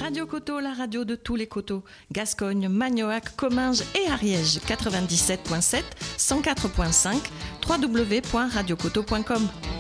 Radio Coteau, la radio de tous les coteaux. Gascogne, Magnoac, Comminges et Ariège. 97.7, 104.5, www.radiocoteau.com.